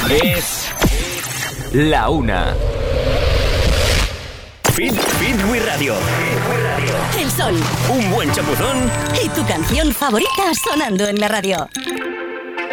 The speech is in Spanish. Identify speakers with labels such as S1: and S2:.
S1: Es la una. Fit Wii Radio.
S2: El sol.
S1: Un buen chapuzón.
S2: Y tu canción favorita sonando en la radio.